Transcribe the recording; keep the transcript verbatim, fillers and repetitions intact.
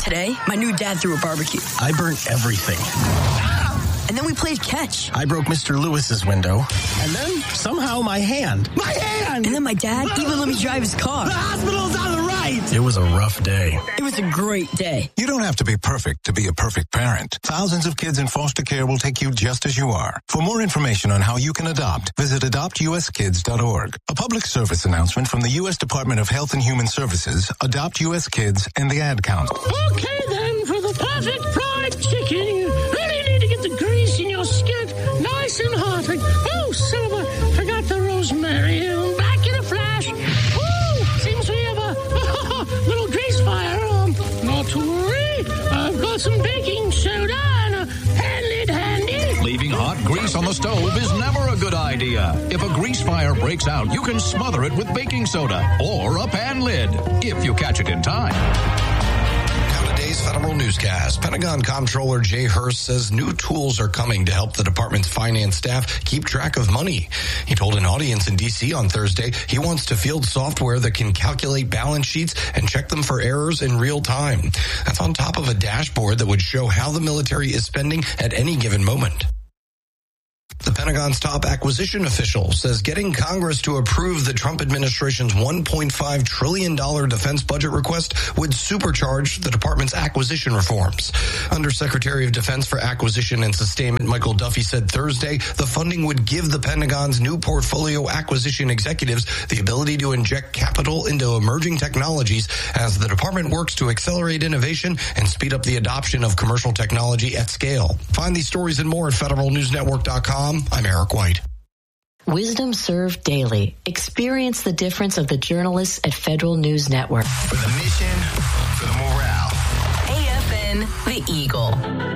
Today, my new dad threw a barbecue. I burnt everything. And then we played catch. I broke Mister Lewis's window. And then, somehow, my hand. My hand! And then my dad even let me drive his car. The hospital's on the right! It was a rough day. It was a great day. You don't have to be perfect to be a perfect parent. Thousands of kids in foster care will take you just as you are. For more information on how you can adopt, visit adopt u s kids dot org. A public service announcement from the U S Department of Health and Human Services, Adopt U S Kids, and the Ad Council. Okay, then, for the perfect fried chicken, you really need to get the grease in your skillet nice and hot. Like, oh, Silver, forgot the rosemary. Back in a flash. Woo! Seems we have a little grease fire. Um, not to worry. I've got some baking soda and a hand lid handy. Leaving hot grease on the stove is never a good idea. If a grease fire breaks out, you can smother it with baking soda or a pan lid, if you catch it in time. Today's Federal Newscast. Pentagon Comptroller Jay Hurst says new tools are coming to help the department's finance staff keep track of money. He told an audience in D C on Thursday he wants to field software that can calculate balance sheets and check them for errors in real time. That's on top of a dashboard that would show how the military is spending at any given moment. The Pentagon's top acquisition official says getting Congress to approve the Trump administration's one point five trillion dollars defense budget request would supercharge the department's acquisition reforms. Undersecretary of Defense for Acquisition and Sustainment Michael Duffy said Thursday the funding would give the Pentagon's new portfolio acquisition executives the ability to inject capital into emerging technologies as the department works to accelerate innovation and speed up the adoption of commercial technology at scale. Find these stories and more at federal news network dot com. I'm Eric White. Wisdom Served Daily. Experience the difference of the journalists at Federal News Network. For the mission, for the morale. A F N, The Eagle.